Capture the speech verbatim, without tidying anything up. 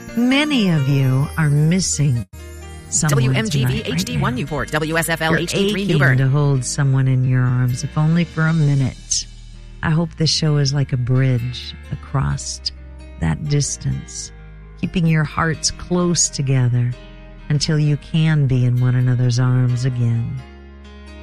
Many of you are missing someone W M G V tonight, right H D one now. Newport, W S F L You're H D three aching Newburn. to hold someone in your arms, if only for a minute. I hope this show is like a bridge across that distance, keeping your hearts close together until you can be in one another's arms again.